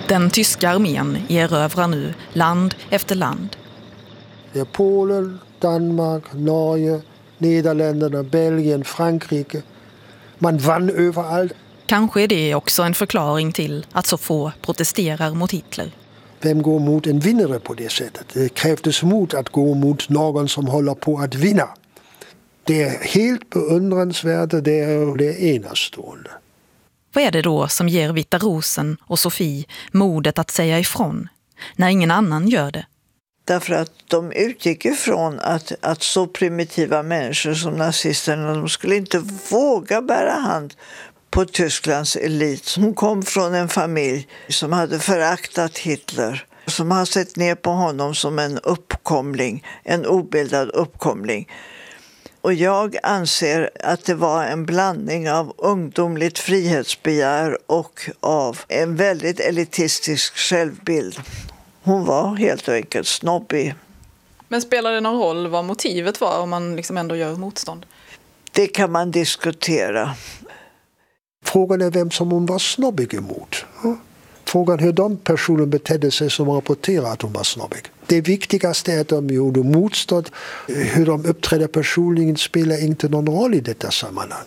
Den tyska armén erövrar nu land efter land. Det är Polen, Danmark, Norge, Nederländerna, Belgien, Frankrike. Man vann överallt. Kanske är det också en förklaring till att så få protesterar mot Hitler. Vem går mot en vinnare på det sättet? Det krävdes mod att gå mot någon som håller på att vinna. Det är helt beundransvärt och det är enastående. Vad är det då som ger Vita Rosen och Sofie modet att säga ifrån när ingen annan gör det? Därför att de utgick ifrån att så primitiva människor som nazisterna, de skulle inte våga bära hand på Tysklands elit som kom från en familj som hade föraktat Hitler, som har sett ner på honom som en uppkomling, en obildad uppkomling. Och jag anser att det var en blandning av ungdomligt frihetsbegär och av en väldigt elitistisk självbild. Hon var helt enkelt snobbig. Men spelar det någon roll vad motivet var om man liksom ändå gör motstånd? Det kan man diskutera. Frågan är vem som hon var snobbig emot. Frågan hur de personer betedde sig som rapporterar att hon var snobbig. Det viktigaste är att de gjorde motstånd. Hur de uppträdde personligen spelar inte någon roll i detta sammanhang.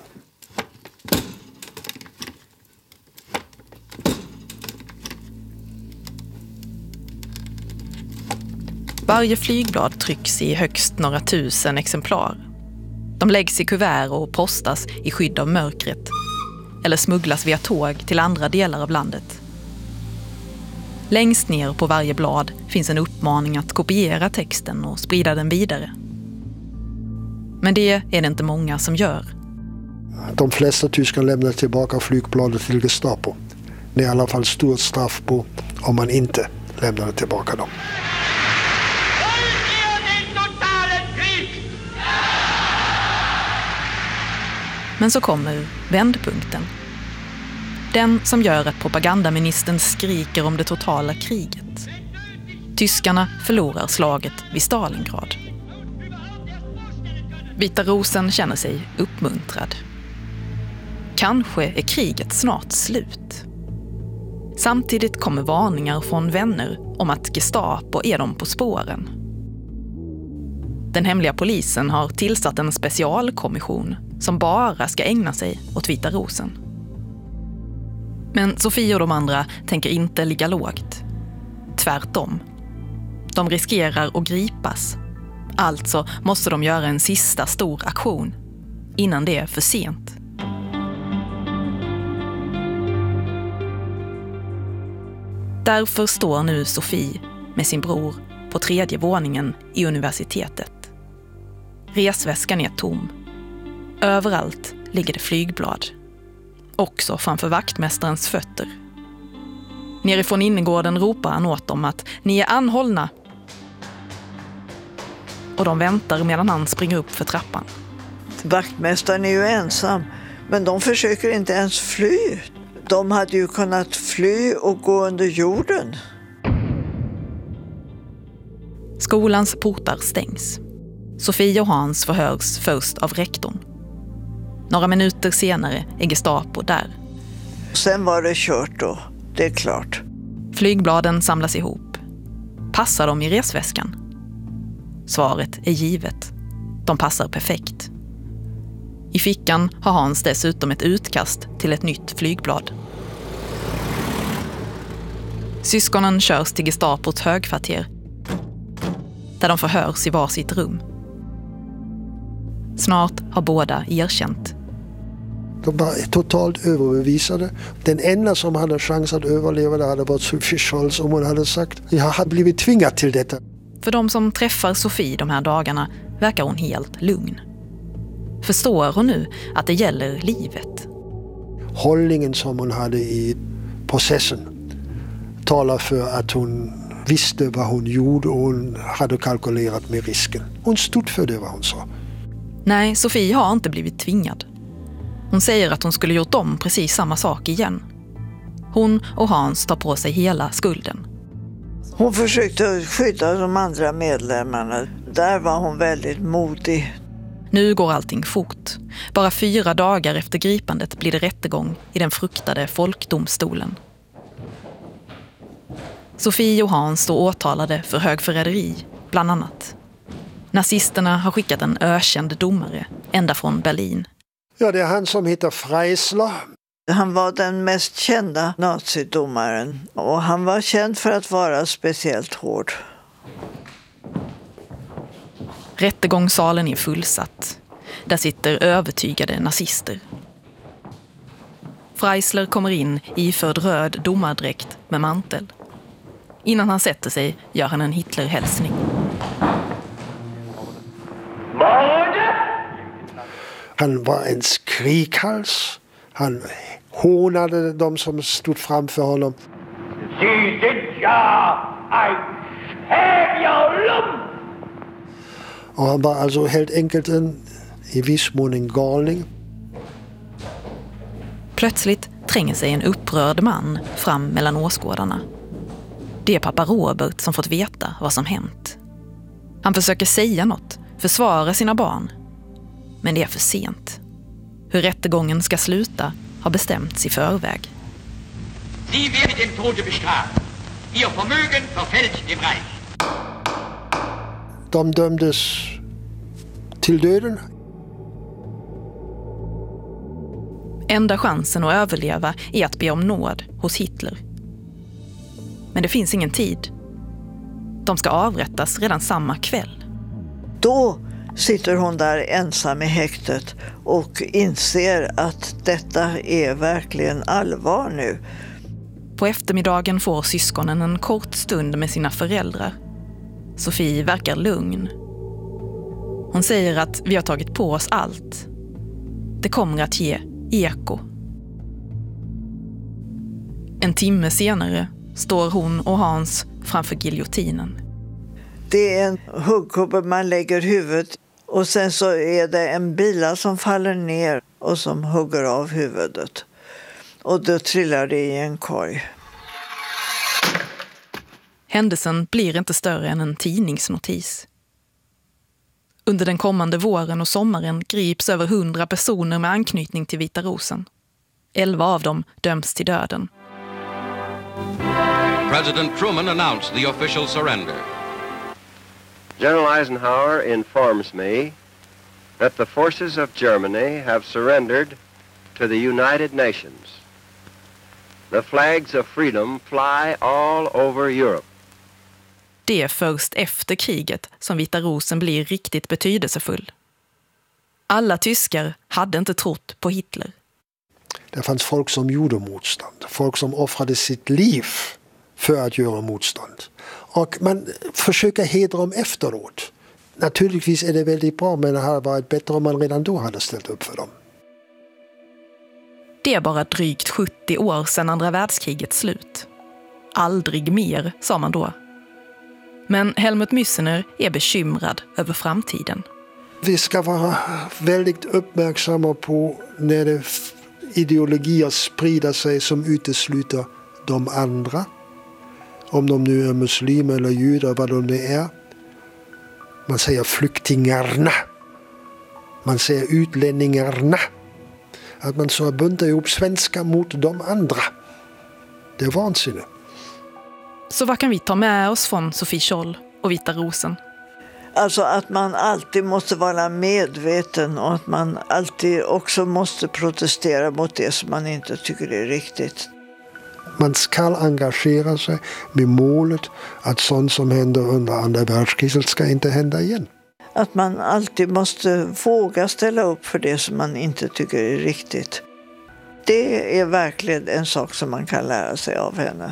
Varje flygblad trycks i högst några tusen exemplar. De läggs i kuvert och postas i skydd av mörkret eller smugglas via tåg till andra delar av landet. Längst ner på varje blad finns en uppmaning att kopiera texten och sprida den vidare. Men det är det inte många som gör. De flesta tyskar lämnar tillbaka flygbladet till Gestapo. Det är i alla fall stort straff på om man inte lämnar tillbaka dem. Men så kommer vändpunkten. Den som gör att propagandaministern skriker om det totala kriget. Tyskarna förlorar slaget vid Stalingrad. Vita Rosen känner sig uppmuntrad. Kanske är kriget snart slut. Samtidigt kommer varningar från vänner om att Gestapo är dem på spåren. Den hemliga polisen har tillsatt en specialkommission som bara ska ägna sig åt Vita Rosen. Men Sofie och de andra tänker inte ligga lågt. Tvärtom. De riskerar att gripas. Alltså måste de göra en sista stor aktion innan det är för sent. Därför står nu Sofie med sin bror på 3:e våningen i universitetet. Resväskan är tom. Överallt ligger det flygblad. Också framför vaktmästarens fötter. Nerifrån innergården ropar han åt dem att ni är anhållna. Och de väntar medan han springer upp för trappan. Vaktmästaren är ju ensam, men de försöker inte ens fly. De hade ju kunnat fly och gå under jorden. Skolans portar stängs. Sofie och Hans förhörs först av rektorn. Några minuter senare är Gestapo där. Sen var det kört då, det är klart. Flygbladen samlas ihop. Passar de i resväskan? Svaret är givet. De passar perfekt. I fickan har Hans dessutom ett utkast till ett nytt flygblad. Syskonen körs till Gestapos högkvarter där de förhörs i varsitt rum. Snart har båda erkänt. De var totalt överbevisade. Den enda som hade chans att överleva det hade varit Sofie Scholz om hon hade sagt jag har blivit tvingad till detta. För de som träffar Sofie de här dagarna verkar hon helt lugn. Förstår hon nu att det gäller livet? Hållningen som hon hade i processen talar för att hon visste vad hon gjorde och hon hade kalkylerat med risken. Hon stod för det vad hon sa. Nej, Sofie har inte blivit tvingad. Hon säger att hon skulle gjort om precis samma sak igen. Hon och Hans tar på sig hela skulden. Hon försökte skydda de andra medlemmarna. Där var hon väldigt modig. Nu går allting fort. Bara 4 dagar efter gripandet blir det rättegång i den fruktade folkdomstolen. Sofie och Hans står åtalade för högförräderi, bland annat. Nazisterna har skickat en ökänd domare ända från Berlin. Ja, det är han som heter Freisler. Han var den mest kända nazidomaren och han var känd för att vara speciellt hård. Rättegångssalen är fullsatt. Där sitter övertygade nazister. Freisler kommer in iförd röd domardräkt med mantel. Innan han sätter sig gör han en Hitlerhälsning. Han var en skrikhals. Han hånade de som stod framför honom. Och han var alltså helt enkelt i viss mån en galning. Plötsligt tränger sig en upprörd man fram mellan åskådarna. Det är pappa Robert som fått veta vad som hänt. Han försöker säga något, försvara sina barn. Men det är för sent. Hur rättegången ska sluta har bestämts i förväg. Sie werden dem Tode bestraft. Ihr Vermögen verfällt dem Reich. De dömdes till döden. Enda chansen att överleva är att be om nåd hos Hitler. Men det finns ingen tid. De ska avrättas redan samma kväll. Då sitter hon där ensam i häktet och inser att detta är verkligen allvar nu. På eftermiddagen får syskonen en kort stund med sina föräldrar. Sofie verkar lugn. Hon säger att vi har tagit på oss allt. Det kommer att ge eko. En timme senare står hon och Hans framför giljotinen. Det är en huggkubbe man lägger huvudet och sen så är det en bila som faller ner och som hugger av huvudet. Och då trillar det i en korg. Händelsen blir inte större än en tidningsnotis. Under den kommande våren och sommaren grips över 100 personer med anknytning till Vita rosen. 11 av dem döms till döden. President Truman announced the official surrender. General Eisenhower informs me that the forces of Germany have surrendered to the United Nations. The flags of freedom fly all over Europe. Det är först efter kriget som Vita rosen blir riktigt betydelsefull. Alla tyskar hade inte trott på Hitler. Det fanns folk som gjorde motstånd. Folk som offrade sitt liv för att göra motstånd. Och man försöker hedra dem efteråt. Naturligtvis är det väldigt bra, men det hade varit bättre om man redan då hade ställt upp för dem. Det är bara drygt 70 år sedan andra världskrigets slut. Aldrig mer, sa man då. Men Helmut Müssener är bekymrad över framtiden. Vi ska vara väldigt uppmärksamma på när det ideologier sprider sig som utesluter de andra. Om de nu är muslimer eller judar, vad de nu är. Man säger flyktingarna. Man säger utlänningarna. Att man så buntar ihop svenskar mot de andra. Det är vansinne. Så vad kan vi ta med oss från Sofie Scholl och Vita rosen? Alltså att man alltid måste vara medveten och att man alltid också måste protestera mot det som man inte tycker är riktigt. Man ska engagera sig med målet att sånt som händer under andra världskriget ska inte hända igen. Att man alltid måste våga ställa upp för det som man inte tycker är riktigt. Det är verkligen en sak som man kan lära sig av henne.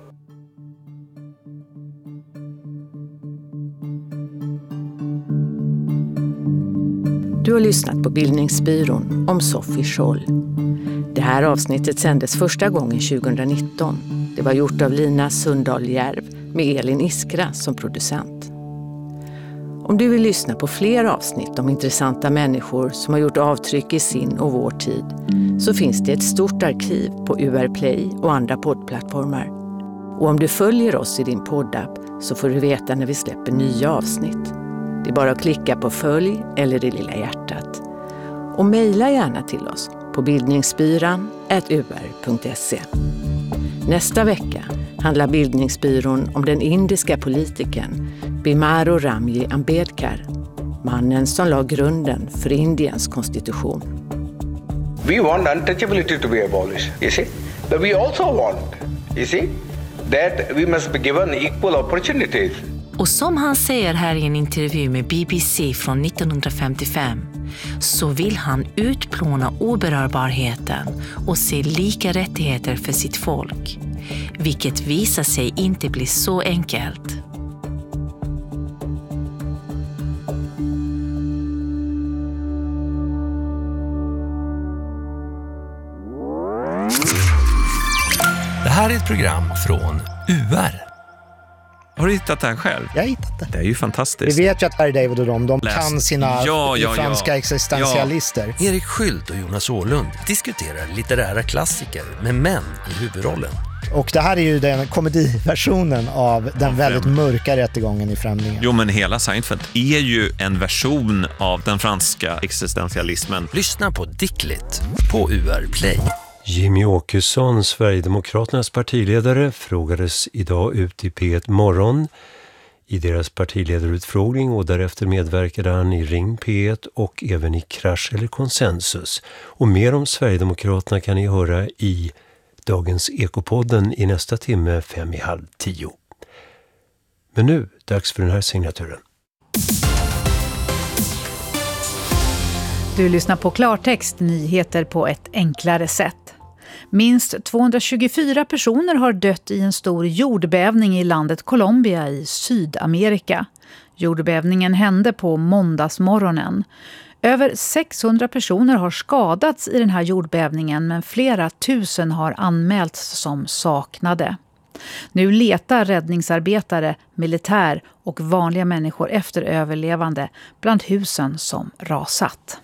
Du har lyssnat på Bildningsbyrån om Sofie Scholl. Det här avsnittet sändes första gången 2019. Det var gjort av Lina Sundahl Järv med Elin Iskra som producent. Om du vill lyssna på fler avsnitt om intressanta människor som har gjort avtryck i sin och vår tid så finns det ett stort arkiv på UR Play och andra poddplattformar. Och om du följer oss i din poddapp så får du veta när vi släpper nya avsnitt. Det är bara att klicka på följ eller det lilla hjärtat. Och mejla gärna till oss på bildningsbyran@ur.se. Nästa vecka handlar Bildningsbyrån om den indiska politikern Bhimaro Ramji Ambedkar, mannen som la grunden för Indiens konstitution. We want untouchability to be abolished, you see. But we also want, you see, that we must be given equal opportunities. Och som han säger här i en intervju med BBC från 1955 så vill han utplåna oberörbarheten och se lika rättigheter för sitt folk, vilket visar sig inte bli så enkelt. Det här är ett program från UR. Har du hittat det här själv? Jag har hittat det. Det är ju fantastiskt. Vi vet ju att Harry David och de kan sina franska existentialister. Ja. Erik Skylt och Jonas Åhlund diskuterar litterära klassiker med män i huvudrollen. Och det här är ju den komediversionen av den väldigt mörka rättegången i Främlingen. Jo, men hela Seinfeld är ju en version av den franska existentialismen. Lyssna på Dicklit på UR Play. Jimmy Åkesson, Sverigedemokraternas partiledare, frågades idag ut i P1 Morgon i deras partiledarutfrågning och därefter medverkade han i Ring P1 och även i Krasch eller Konsensus. Och mer om Sverigedemokraterna kan ni höra i dagens Ekopodden i nästa timme 9:30. Men nu, dags för den här signaturen. Du lyssnar på Klartext, nyheter på ett enklare sätt. Minst 224 personer har dött i en stor jordbävning i landet Colombia i Sydamerika. Jordbävningen hände på måndagsmorgonen. Över 600 personer har skadats i den här jordbävningen, men flera tusen har anmälts som saknade. Nu letar räddningsarbetare, militär och vanliga människor efter överlevande bland husen som rasat.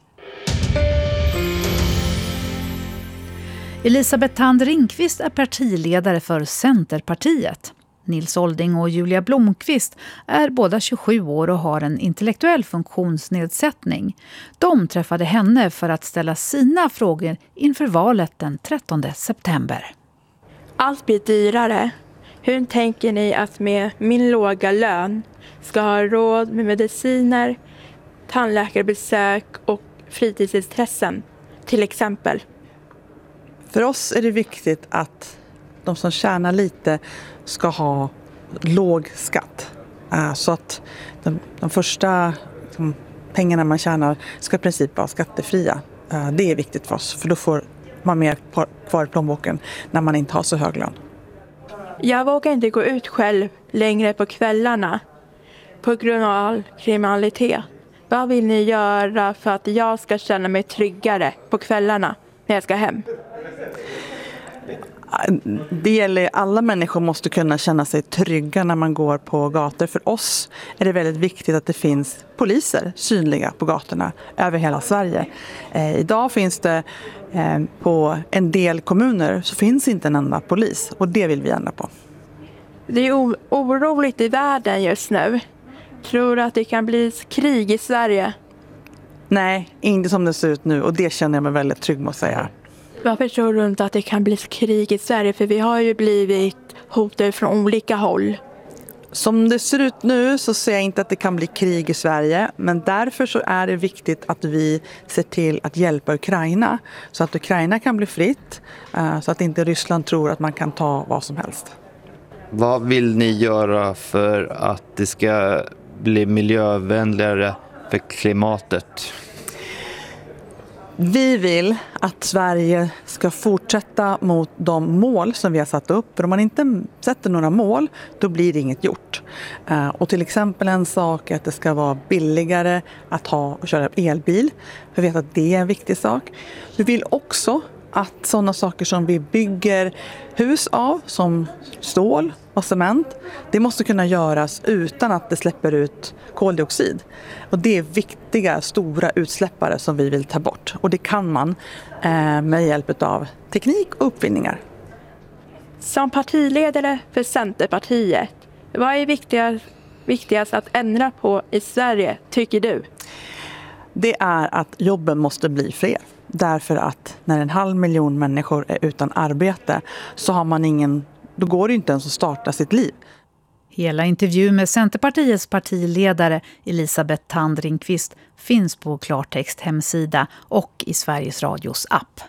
Elisabeth Thand Ringqvist är partiledare för Centerpartiet. Nils Olding och Julia Blomqvist är båda 27 år och har en intellektuell funktionsnedsättning. De träffade henne för att ställa sina frågor inför valet den 13 september. Allt blir dyrare. Hur tänker ni att med min låga lön ska ha råd med mediciner, tandläkarbesök och fritidsintressen till exempel? För oss är det viktigt att de som tjänar lite ska ha låg skatt. Så att de första pengarna man tjänar ska i princip vara skattefria. Det är viktigt för oss, för då får man mer kvar i plånboken när man inte har så hög lön. Jag vågar inte gå ut själv längre på kvällarna på grund av all kriminalitet. Vad vill ni göra för att jag ska känna mig tryggare på kvällarna när jag ska hem? Det gäller, alla människor måste kunna känna sig trygga när man går på gator. För oss är det väldigt viktigt att det finns poliser synliga på gatorna över hela Sverige. Idag finns det på en del kommuner så finns inte en enda polis, och det vill vi ändra på. Det är oroligt i världen just nu. Tror du att det kan bli krig i Sverige? Nej, inte som det ser ut nu, och det känner jag mig väldigt trygg med att säga. Varför tror du inte att det kan bli krig i Sverige? För vi har ju blivit hotade från olika håll. Som det ser ut nu så ser jag inte att det kan bli krig i Sverige. Men därför så är det viktigt att vi ser till att hjälpa Ukraina. Så att Ukraina kan bli fritt. Så att inte Ryssland tror att man kan ta vad som helst. Vad vill ni göra för att det ska bli miljövänligare för klimatet? Vi vill att Sverige ska fortsätta mot de mål som vi har satt upp. För om man inte sätter några mål, då blir det inget gjort. Och till exempel en sak är att det ska vara billigare att ha och köra elbil. Vi vet att det är en viktig sak. Vi vill också att sådana saker som vi bygger hus av, som stål och cement, det måste kunna göras utan att det släpper ut koldioxid. Och det är viktiga, stora utsläppare som vi vill ta bort. Och det kan man med hjälp av teknik och uppfinningar. Som partiledare för Centerpartiet, vad är viktigast att ändra på i Sverige, tycker du? Det är att jobben måste bli fler. Därför att när 500 000 människor är utan arbete så har man ingen då går det inte ens att starta sitt liv. Hela intervjun med Centerpartiets partiledare Elisabeth Thand Ringqvist finns på Klartext hemsida och i Sveriges Radios app.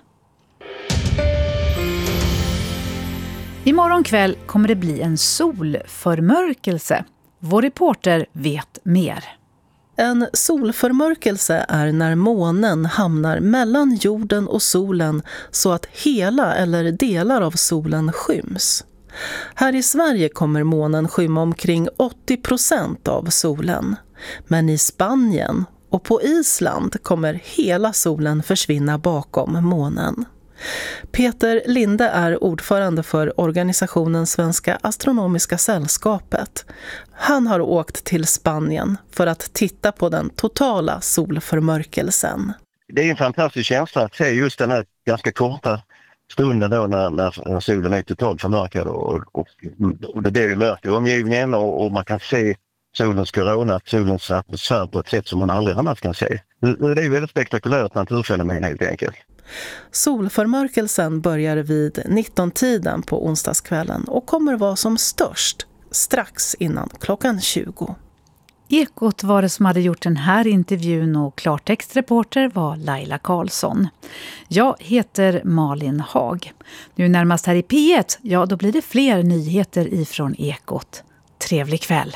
Imorgon kväll kommer det bli en solförmörkelse. Vår reporter vet mer. En solförmörkelse är när månen hamnar mellan jorden och solen så att hela eller delar av solen skyms. Här i Sverige kommer månen skymma omkring 80% av solen. Men i Spanien och på Island kommer hela solen försvinna bakom månen. Peter Linde är ordförande för organisationen Svenska Astronomiska Sällskapet. Han har åkt till Spanien för att titta på den totala solförmörkelsen. Det är en fantastisk känsla att se just den här ganska korta stunden då när solen är totalt förmörkad och det är mörker omgivningen och man kan se solens korona, solens atmosfär på ett sätt som man aldrig annars kan se. Det är väldigt spektakulärt naturfenomen helt enkelt. Solförmörkelsen börjar vid 19-tiden på onsdagskvällen och kommer vara som störst strax innan klockan 20. Ekot var det som hade gjort den här intervjun och klartextreporter var Laila Karlsson. Jag heter Malin Hag. Nu närmast här i P1, ja då blir det fler nyheter ifrån Ekot. Trevlig kväll!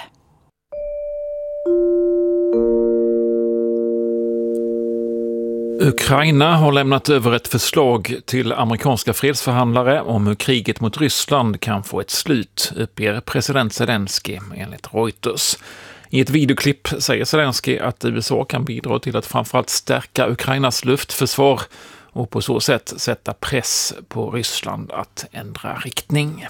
Ukraina har lämnat över ett förslag till amerikanska fredsförhandlare om hur kriget mot Ryssland kan få ett slut, uppger president Zelensky enligt Reuters. I ett videoklipp säger Zelensky att USA kan bidra till att framförallt stärka Ukrainas luftförsvar och på så sätt sätta press på Ryssland att ändra riktning.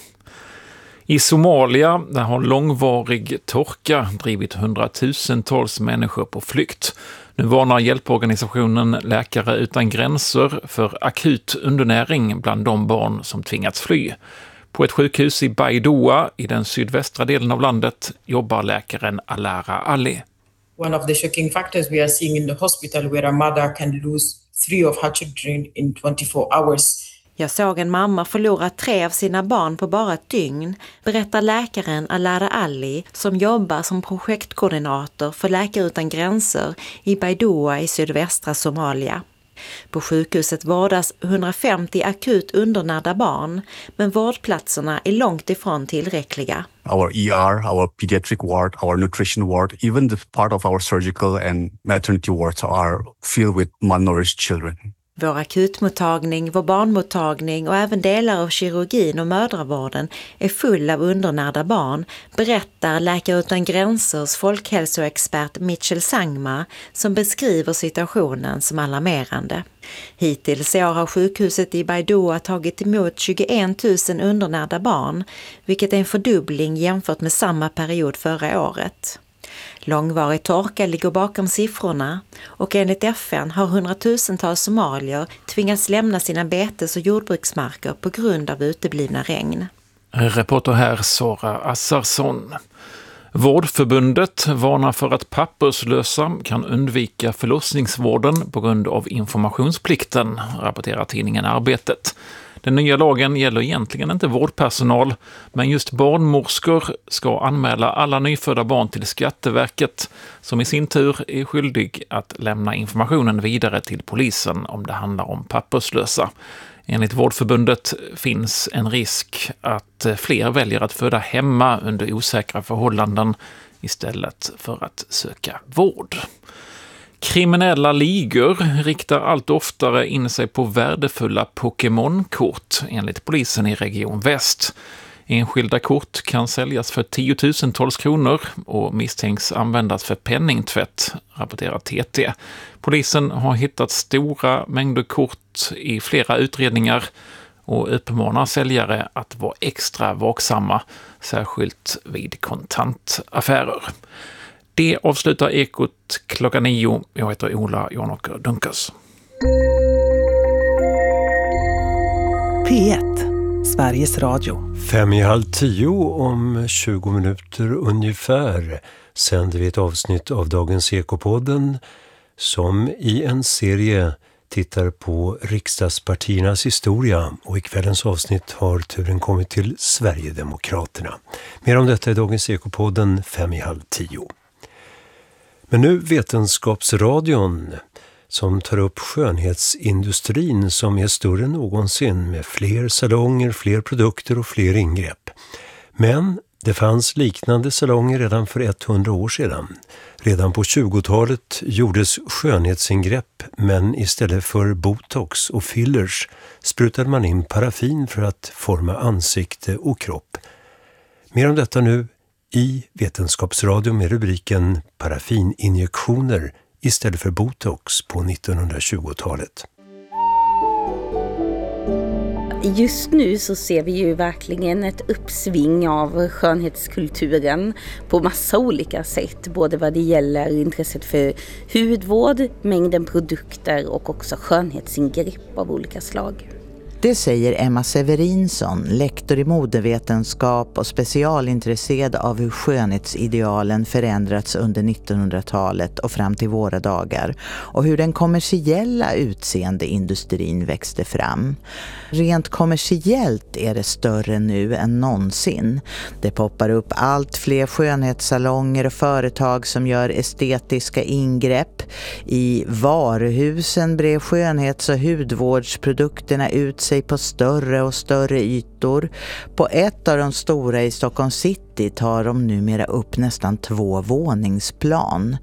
I Somalia där har långvarig torka drivit hundratusentals människor på flykt. Nu varnar hjälporganisationen Läkare utan gränser för akut undernäring bland de barn som tvingats fly. På ett sjukhus i Baidoa i den sydvästra delen av landet jobbar läkaren Alara Ali. One of the shocking factors we are seeing in the hospital where a mother can lose 3 of her children in 24 hours. Jag såg en mamma förlora 3 av sina barn på bara ett dygn, berättar läkaren Alara Ali som jobbar som projektkoordinator för Läkare utan gränser i Baidoa i sydvästra Somalia. På sjukhuset vårdas 150 akut undernärda barn, men vårdplatserna är långt ifrån tillräckliga. Our ER, our pediatric ward, our nutrition ward, even the part of our surgical and maternity wards are filled with malnourished children. Vår akutmottagning, vår barnmottagning och även delar av kirurgin och mödravården är full av undernärda barn, berättar Läkare utan gränsers folkhälsoexpert Mitchell Sangma som beskriver situationen som alarmerande. Hittills i år har sjukhuset i Baidoa tagit emot 21 000 undernärda barn, vilket är en fördubbling jämfört med samma period förra året. Långvarig torka ligger bakom siffrorna och enligt FN har hundratusentals somalier tvingats lämna sina betes- och jordbruksmarker på grund av uteblivna regn. Reporter här Sara Assarsson. Vårdförbundet varnar för att papperslösa kan undvika förlossningsvården på grund av informationsplikten, rapporterar tidningen Arbetet. Den nya lagen gäller egentligen inte vårdpersonal, men just barnmorskor ska anmäla alla nyfödda barn till Skatteverket, som i sin tur är skyldig att lämna informationen vidare till polisen om det handlar om papperslösa. Enligt Vårdförbundet finns en risk att fler väljer att föda hemma under osäkra förhållanden istället för att söka vård. Kriminella ligor riktar allt oftare in sig på värdefulla Pokémon-kort enligt polisen i Region Väst. Enskilda kort kan säljas för 10 000-tals kronor och misstänks användas för penningtvätt, rapporterar TT. Polisen har hittat stora mängder kort i flera utredningar och uppmanar säljare att vara extra vaksamma, särskilt vid kontantaffärer. Det avslutar Ekot klockan 9. Jag heter Ola Janåker Dunkers. P1, Sveriges Radio. 9:30 om 20 minuter ungefär sänder vi ett avsnitt av dagens Ekopodden som i en serie tittar på riksdagspartiernas historia och i kvällens avsnitt har turen kommit till Sverigedemokraterna. Mer om detta i dagens Ekopodden 5:30. Men nu Vetenskapsradion som tar upp skönhetsindustrin som är större än någonsin med fler salonger, fler produkter och fler ingrepp. Men det fanns liknande salonger redan för 100 år sedan. Redan på 20-talet gjordes skönhetsingrepp, men istället för botox och fillers sprutade man in paraffin för att forma ansikte och kropp. Mer om detta nu i Vetenskapsradion med rubriken Paraffininjektioner istället för botox på 1920-talet. Just nu så ser vi ju verkligen ett uppsving av skönhetskulturen på massa olika sätt. Både vad det gäller intresset för hudvård, mängden produkter och också skönhetsingrepp av olika slag. Det säger Emma Severinsson, lektor i modevetenskap och specialintresserad av hur skönhetsidealen förändrats under 1900-talet och fram till våra dagar och hur den kommersiella utseendeindustrin växte fram. Rent kommersiellt är det större nu än någonsin. Det poppar upp allt fler skönhetssalonger och företag som gör estetiska ingrepp. I varuhusen brer skönhets- och hudvårdsprodukterna ut sig på större och större ytor. På ett av de stora i Stockholm city tar de numera upp nästan 2 våningsplan.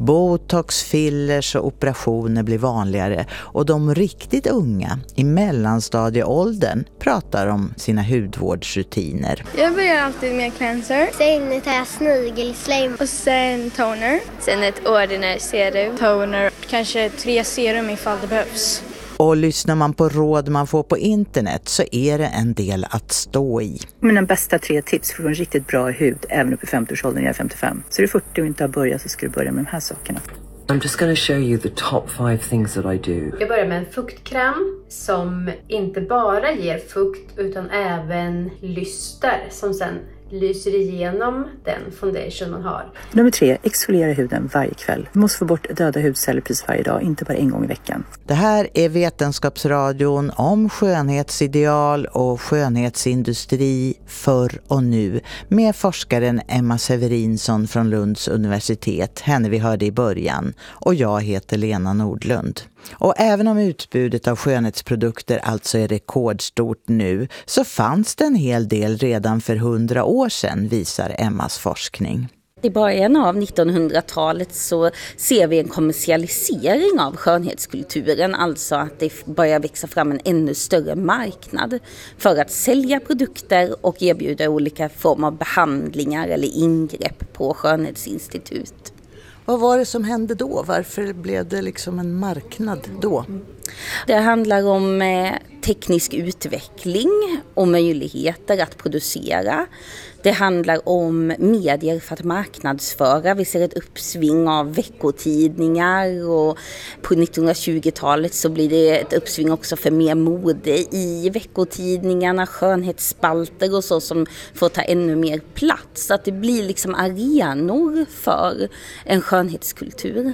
Botox, fillers och operationer blir vanligare och de riktigt unga i mellanstadieåldern pratar om sina hudvårdsrutiner. Jag börjar alltid med cleanser. Sen tar jag snigelslim och sen toner. Sen ett ordinary serum. Toner, kanske 3 serum ifall det behövs. Och lyssnar man på råd man får på internet så är det en del att stå i. Mina bästa 3 tips för att få en riktigt bra hud även upp i 50-årsåldern, jag är 55. Så är du 40 och inte har börjat så ska du börja med de här sakerna. I'm just going to show you the top 5 things that I do. Jag börjar med en fuktkräm som inte bara ger fukt utan även lyster som sen lyser igenom den foundation man har. Nummer 3, exfoliera huden varje kväll. Du måste få bort döda hudceller precis varje dag, inte bara en gång i veckan. Det här är Vetenskapsradion om skönhetsideal och skönhetsindustri förr och nu med forskaren Emma Severinsson från Lunds universitet, henne vi hörde i början, och jag heter Lena Nordlund. Och även om utbudet av skönhetsprodukter alltså är rekordstort nu så fanns det en hel del redan för 100 år sedan, visar Emmas forskning. I början av 1900-talet så ser vi en kommersialisering av skönhetskulturen, alltså att det börjar växa fram en ännu större marknad för att sälja produkter och erbjuda olika former av behandlingar eller ingrepp på skönhetsinstitut. Vad var det som hände då? Varför blev det liksom en marknad då? Det handlar om teknisk utveckling och möjligheter att producera. Det handlar om medier för att marknadsföra. Vi ser ett uppsving av veckotidningar och på 1920-talet så blir det ett uppsving också för mer mode i veckotidningarna, skönhetsspalter och så som får ta ännu mer plats. Så att det blir liksom arenor för en skönhetskultur.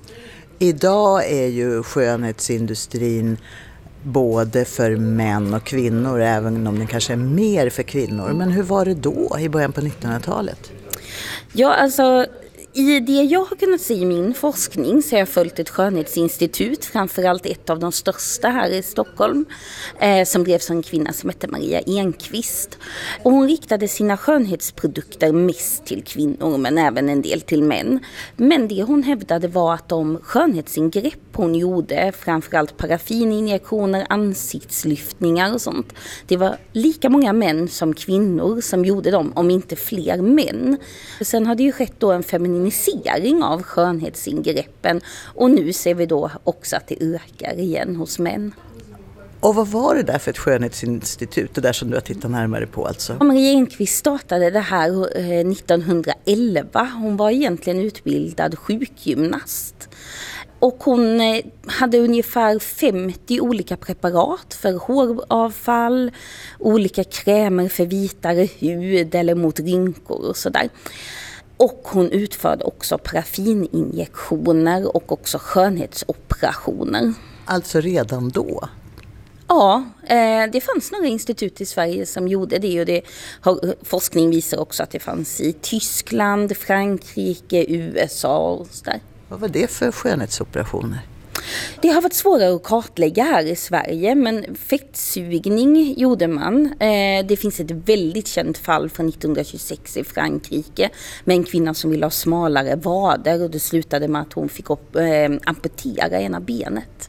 Idag är ju skönhetsindustrin både för män och kvinnor, även om den kanske är mer för kvinnor. Men hur var det då i början på 1900-talet? Ja, alltså i det jag har kunnat se i min forskning så har jag följt ett skönhetsinstitut, framförallt ett av de största här i Stockholm, som drevs av en kvinna som hette Maria Enqvist. Och hon riktade sina skönhetsprodukter mest till kvinnor men även en del till män. Men det hon hävdade var att de skönhetsingrepp hon gjorde, framförallt paraffininjektioner, ansiktslyftningar och sånt, det var lika många män som kvinnor som gjorde dem, om inte fler män. Sen har det ju skett då en feminisering av skönhetsingreppen och nu ser vi då också att det ökar igen hos män. Och vad var det där för ett skönhetsinstitut, det där som du har tittat närmare på alltså? Maria Enqvist startade det här 1911. Hon var egentligen utbildad sjukgymnast. Och hon hade ungefär 50 olika preparat för håravfall, olika krämer för vitare hud eller mot rynkor och sådär. Och hon utförde också paraffininjektioner och också skönhetsoperationer. Alltså redan då? Ja, det fanns några institut i Sverige som gjorde det, och forskning visar också att det fanns i Tyskland, Frankrike, USA och så där. Vad var det för skönhetsoperationer? Det har varit svårare att kartlägga här i Sverige, men fettsugning gjorde man. Det finns ett väldigt känt fall från 1926 i Frankrike med en kvinna som ville ha smalare vader, och det slutade med att hon fick amputera ena benet.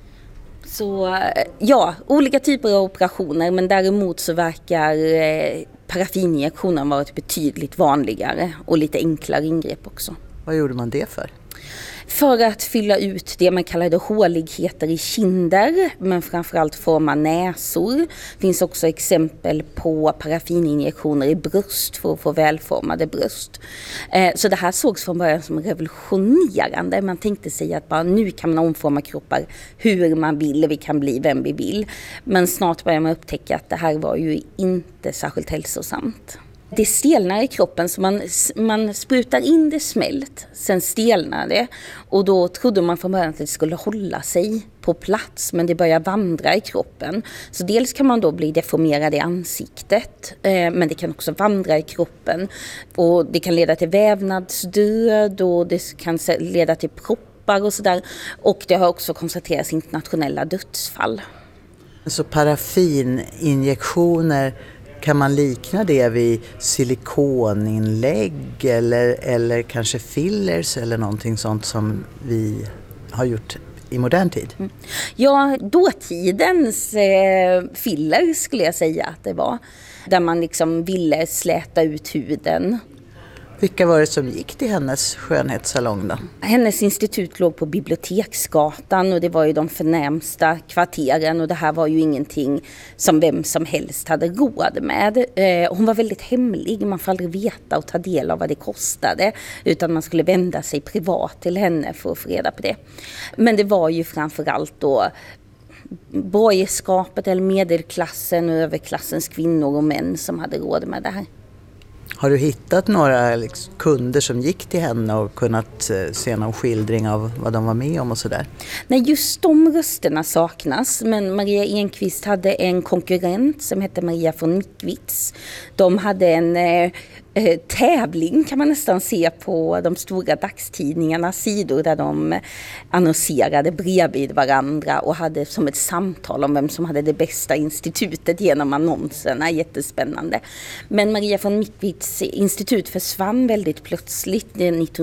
Så ja, olika typer av operationer, men däremot så verkar paraffininjektionen varit betydligt vanligare och lite enklare ingrepp också. Vad gjorde man det för? För att fylla ut det man kallade håligheter i kinder, men framförallt forma näsor. Det finns också exempel på paraffininjektioner i bröst för att få välformade bröst. Så det här sågs från början som revolutionerande. Man tänkte sig att bara nu kan man omforma kroppar hur man vill, vi kan bli vem vi vill. Men snart börjar man upptäcka att det här var ju inte särskilt hälsosamt. Det stelnar i kroppen, så man sprutar in det smält, sen stelnar det, och då trodde man från början att det skulle hålla sig på plats, men det börjar vandra i kroppen. Så dels kan man då bli deformerad i ansiktet, men det kan också vandra i kroppen, och det kan leda till vävnadsdöd, och det kan leda till proppar och sådär, och det har också konstaterats internationella dödsfall. Så paraffininjektioner, kan man likna det vid silikoninlägg eller kanske fillers eller någonting sånt som vi har gjort i modern tid? Ja, dåtidens filler skulle jag säga att det var. Där man liksom ville släta ut huden. Vilka var det som gick till hennes skönhetssalong då? Hennes institut låg på Biblioteksgatan, och det var ju de förnämsta kvarteren, och det här var ju ingenting som vem som helst hade råd med. Hon var väldigt hemlig, man får aldrig veta och ta del av vad det kostade, utan man skulle vända sig privat till henne för att få reda på det. Men det var ju framförallt då borgerskapet eller medelklassen och överklassens kvinnor och män som hade råd med det här. Har du hittat några kunder som gick till henne och kunnat se någon skildring av vad de var med om och sådär? Nej, just de rösterna saknas, men Maria Enquist hade en konkurrent som hette Maria von Mickwitz. De hade en tävling, kan man nästan se, på de stora dagstidningarnas sidor, där de annonserade bredvid varandra och hade som ett samtal om vem som hade det bästa institutet genom annonserna. Jättespännande. Men Maria von Mickwitz institut försvann väldigt plötsligt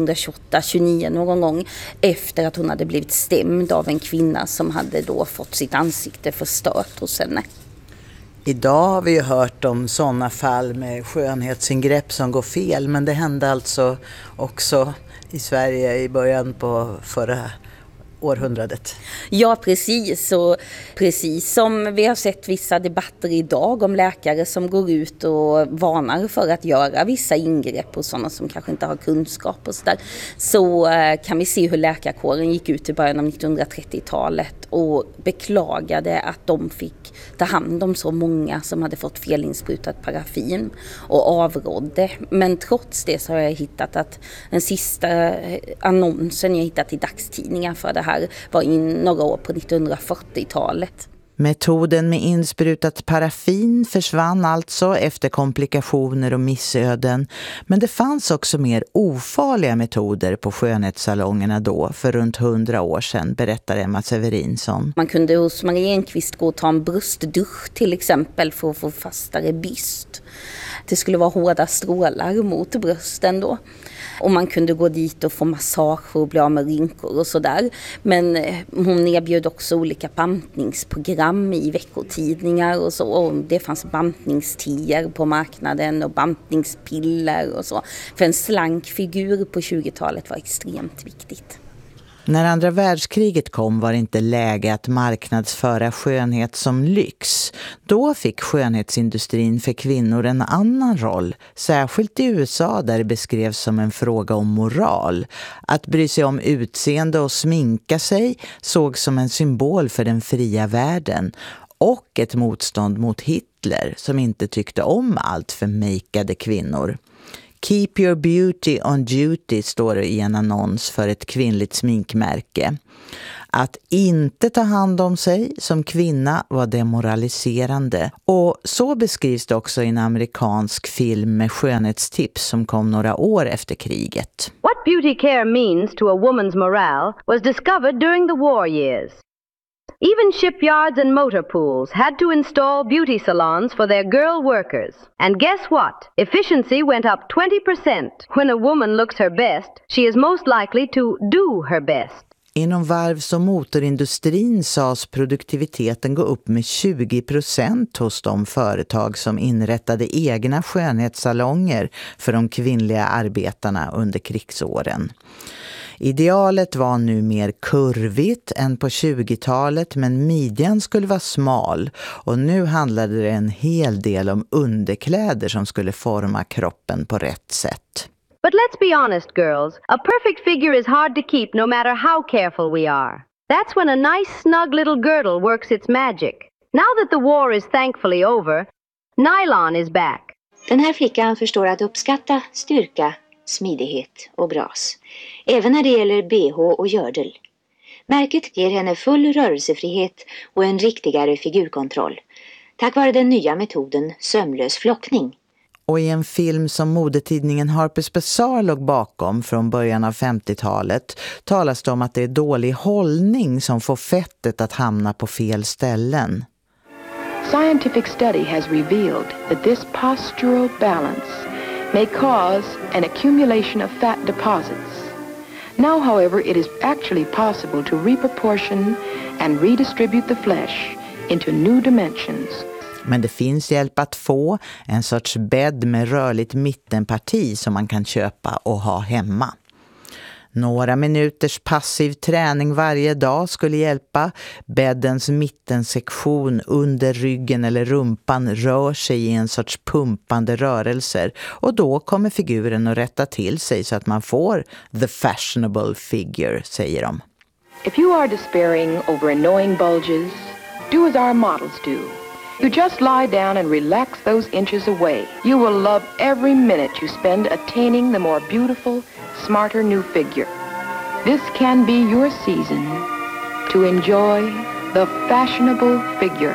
1928-29 någon gång, efter att hon hade blivit stämd av en kvinna som hade då fått sitt ansikte förstört hos henne. Idag har vi ju hört om sådana fall med skönhetsingrepp som går fel, men det hände alltså också i Sverige i början på förra århundradet. Ja, precis. Och precis som vi har sett vissa debatter idag om läkare som går ut och varnar för att göra vissa ingrepp och sådana som kanske inte har kunskap och sådär, så kan vi se hur läkarkåren gick ut i början av 1930-talet och beklagade att de fick ta hand om så många som hade fått felinsprutat paraffin och avrådde. Men trots det så har jag hittat att den sista annonsen jag hittat i dagstidningar för det här var in några år på 1940-talet. Metoden med insprutat paraffin försvann alltså efter komplikationer och missöden, men det fanns också mer ofarliga metoder på skönhetssalongerna då för runt 100 år sedan, berättar Emma Severinsson. Man kunde hos Maria Enquist gå och ta en bröstdusch till exempel för att få fastare byst. Det skulle vara hårda strålar mot brösten då. Och man kunde gå dit och få massage och bli av med rynkor och sådär. Men hon erbjöd också olika bantningsprogram i veckotidningar och så. Och det fanns bantningstier på marknaden och bantningspiller och så. För en slank figur på 20-talet var extremt viktigt. När andra världskriget kom var det inte läge att marknadsföra skönhet som lyx. Då fick skönhetsindustrin för kvinnor en annan roll, särskilt i USA där det beskrevs som en fråga om moral. Att bry sig om utseende och sminka sig sågs som en symbol för den fria världen och ett motstånd mot Hitler som inte tyckte om allt för makeade kvinnor. Keep your beauty on duty står det i en annons för ett kvinnligt sminkmärke. Att inte ta hand om sig som kvinna var demoraliserande. Och så beskrivs det också i en amerikansk film med skönhetstips som kom några år efter kriget. What beauty care means to a woman's morale was discovered during the war years. Even shipyards and motor pools had to install beauty salons for their girl workers. And guess what? Efficiency went up 20%. When a woman looks her best, she is most likely to do her best. Inom varvs- och motorindustrin sades produktiviteten gå upp med 20% hos de företag som inrättade egna skönhetssalonger för de kvinnliga arbetarna under krigsåren. Idealet var nu mer kurvigt än på 20-talet, men midjan skulle vara smal och nu handlade det en hel del om underkläder som skulle forma kroppen på rätt sätt. But let's be honest, girls. A perfect figure is hard to keep no matter how careful we are. That's when a nice, snug little girdle works its magic. Now that the war is thankfully over, nylon is back. Den här flickan förstår att uppskatta styrka, smidighet och bras. Även när det gäller BH och gördel. Märket ger henne full rörelsefrihet och en riktigare figurkontroll. Tack vare den nya metoden sömlös flockning. Och i en film som modetidningen Harper's Bazaar låg bakom från början av 50-talet talas det om att det är dålig hållning som får fettet att hamna på fel ställen. Scientific study has revealed that this postural balance may cause an accumulation of fat deposits. Now, however, it is actually possible to reproportion and redistribute the flesh into new dimensions. Men det finns hjälp att få, en sorts bädd med rörligt mittenparti som man kan köpa och ha hemma. Några minuters passiv träning varje dag skulle hjälpa. Bäddens mittensektion under ryggen eller rumpan rör sig i en sorts pumpande rörelser och då kommer figuren att rätta till sig så att man får the fashionable figure, säger de. If you are despairing over annoying bulges, do as our models do. You just lie down and relax those inches away. You will love every minute you spend attaining the more beautiful, smarter new figure. This can be your season to enjoy the fashionable figure.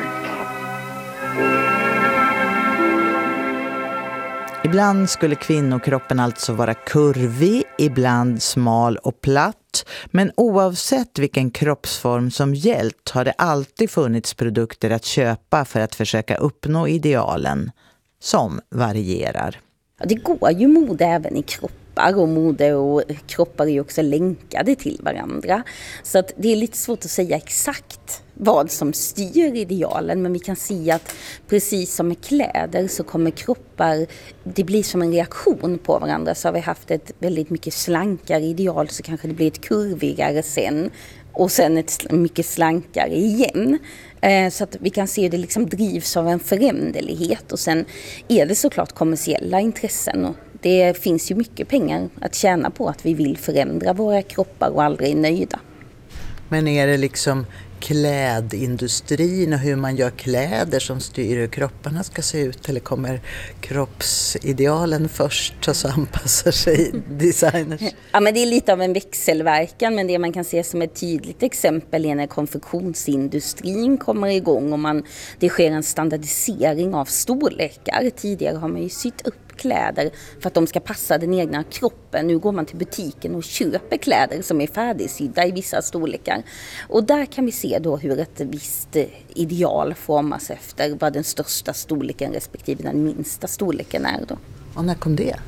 Ibland skulle kvinnokroppen alltså vara kurvig, ibland smal och platt. Men oavsett vilken kroppsform som gällt har det alltid funnits produkter att köpa för att försöka uppnå idealen, som varierar. Ja, det går ju mode även i kroppar och mode och kroppar är ju också länkade till varandra. Så att det är lite svårt att säga exakt vad som styr idealen, men vi kan se att precis som med kläder så kommer kroppar, det blir som en reaktion på varandra. Så har vi haft ett väldigt mycket slankare ideal så kanske det blir ett kurvigare sen och sen ett mycket slankare igen. Så att vi kan se att det liksom drivs av en föränderlighet och sen är det såklart kommersiella intressen och det finns ju mycket pengar att tjäna på att vi vill förändra våra kroppar och aldrig är nöjda. Men är det liksom klädindustrin och hur man gör kläder som styr hur kropparna ska se ut, eller kommer kroppsidealen först och så anpassar sig designers? Ja, men det är lite av en växelverkan, men det man kan se som ett tydligt exempel är när konfektionsindustrin kommer igång och det sker en standardisering av storlekar. Tidigare har man ju sytt upp kläder för att de ska passa den egna kroppen. Nu går man till butiken och köper kläder som är färdigsydda i vissa storlekar. Och där kan vi se då hur ett visst ideal formas efter vad den största storleken respektive den minsta storleken är då. Och när kom det?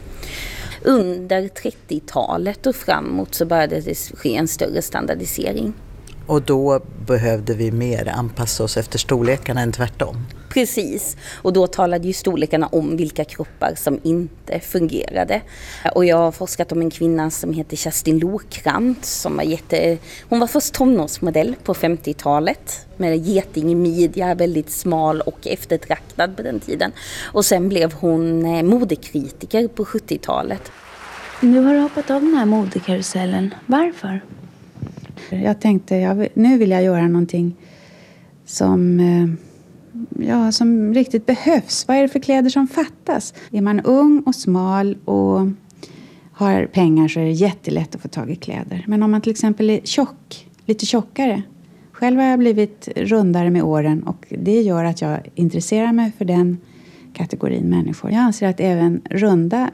Under 30-talet och framåt så började det ske en större standardisering. Och då behövde vi mer anpassa oss efter storlekarna än tvärtom? Precis, och då talade ju storlekarna om vilka kroppar som inte fungerade. Och jag har forskat om en kvinna som heter Kerstin Lokrantz som hon var först tonårsmodell på 50-talet med geting i midja, väldigt smal och eftertraktad på den tiden. Och sen blev hon modekritiker på 70-talet. Nu har du hoppat av den här modekarusellen. Varför? Jag tänkte, nu vill jag göra någonting som som riktigt behövs. Vad är det för kläder som fattas? Är man ung och smal och har pengar så är det jättelätt att få tag i kläder. Men om man till exempel är tjock, lite tjockare. Själv har jag blivit rundare med åren och det gör att jag intresserar mig för den kategorin människor. Jag anser att även runda